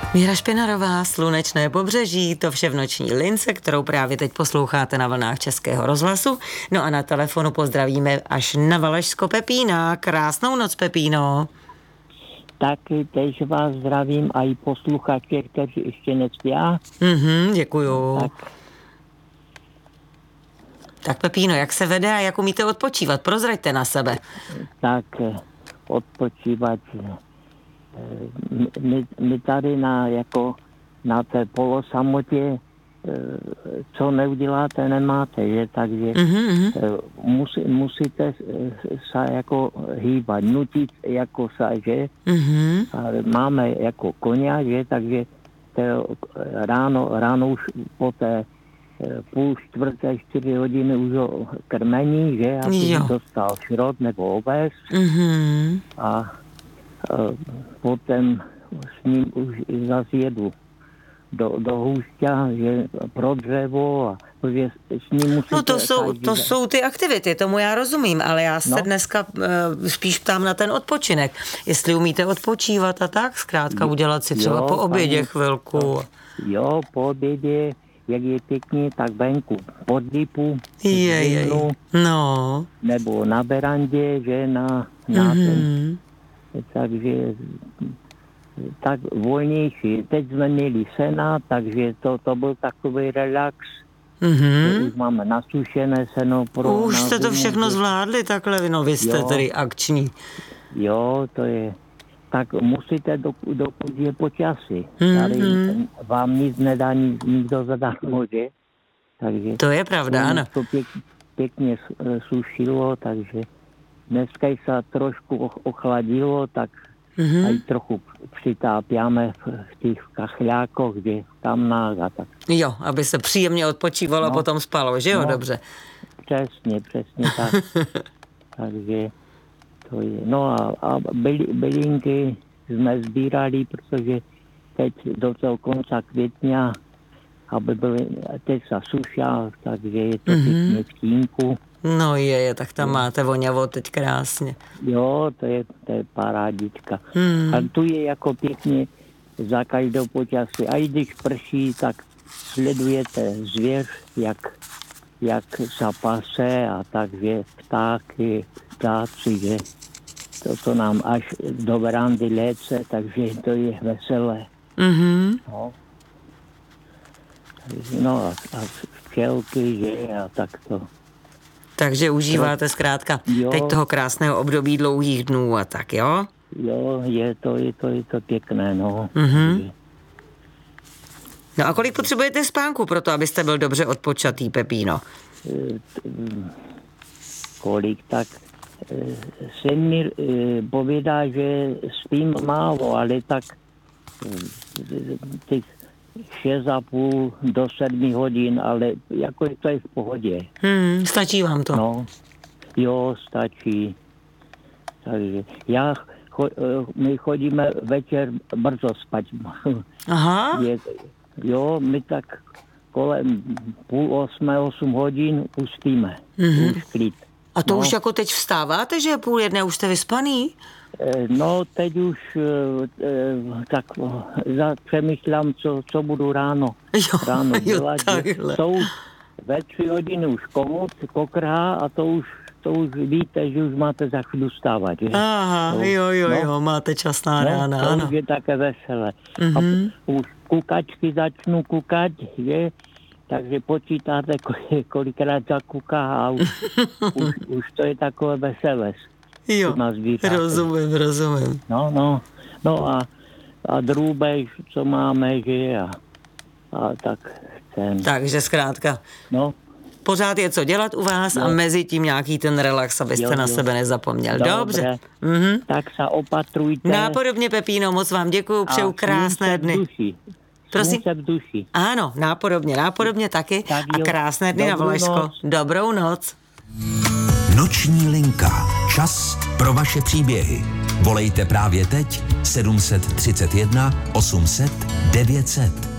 Míra Špinarová, Slunečné pobřeží, to vše v noční lince, kterou právě teď posloucháte na vlnách Českého rozhlasu. No a na telefonu pozdravíme až na Valašsko Pepína. Krásnou noc, Pepíno. Taky tež vás zdravím a i posluchače, kteří ještě nespí. Děkuju. Tak Pepíno, jak se vede a jak umíte odpočívat? Prozraďte na sebe. Tak odpočívat. My tady na té polosamotě, co neuděláte, nemáte, že? Takže musíte se jako hýbat, nutit jako se, že? Ale máme jako koně, že? Takže ráno už po té 3:30, 4 už ho krmení, že? Aby dostal šrot nebo oves. A potom s ním už zase jedu do hůšťa, že pro dřevo a protože s ním musíte... No to jsou ty aktivity, tomu já rozumím, ale já se dneska spíš ptám na ten odpočinek. Jestli umíte odpočívat a tak, zkrátka udělat si třeba po obědě chvilku. Jo, po obědě, jak je pěkně, tak venku pod lipu, nebo na berandě, že na ten... Takže tak volnější. Teď jsme měli sena, takže to byl takový relax. Už máme nasušené seno. Už jste to všechno zvládli takhle, no vy jste tedy akční. Jo, to je. Tak musíte, dokud je počasí. Tady vám nic nedá nikdo zadarmo, že? Takže to je pravda, ano. To pěkně sušilo, takže dneska se trošku ochladilo, tak aj trochu přitápěme v těch kachlákoch, kde tam a tak. Jo, aby se příjemně odpočívalo a potom spalo, že jo, dobře. Přesně tak. Takže to je. No a bylinky jsme sbírali, protože teď do toho konce května, aby byly, teď se sušá, takže je to pěkně v tínku. No tak tam máte voňavo teď krásně. Jo, to je parádička. A tu je jako pěkně za každou počasí. A i když prší, tak sledujete zvěř, jak zapase a takže ptáci, že to nám až do verandy léce, takže to je veselé. No a včelky, že a tak to. Takže užíváte zkrátka teď toho krásného období dlouhých dnů a tak, jo? Jo, je to pěkné, no. No a kolik potřebujete spánku pro to, abyste byl dobře odpočatý, Pepíno? Kolik, tak se mi povídá, že spím málo, ale tak těch 6,5 do 7 hodin, ale jako to je v pohodě. Stačí vám to? No, jo, stačí. Takže my chodíme večer brzo spať. Aha. My tak kolem 7:30, 8 hodin už spíme. Už klid. A to už jako teď vstáváte, že je 12:30, už jste vyspaný? No, teď už tak přemýšlám, co budu ráno dělat. To už ve 3 hodiny už komut kokrá a to už víte, že už máte za chvíli vstávat. Že? Aha, jo, máte čas na rána, to ano. už je také veselé. A už kukačky začnu kukat, že? Takže počítáte, kolikrát zakuká a už to je takové veselé. Jo, rozumím. No a drůbež, co máme, že a tak chcem. Takže zkrátka, pořád je co dělat u vás a mezi tím nějaký ten relax, abyste na sebe nezapomněl. Dobře. Tak se opatrujte. Nápodobně, Pepíno, moc vám děkuju, přeju krásné dny. Prosím? V duši. Ano, nápodobně taky a krásné dny na Valašsko. Dobrou noc. Noční linka. Čas pro vaše příběhy. Volejte právě teď 731 800 900.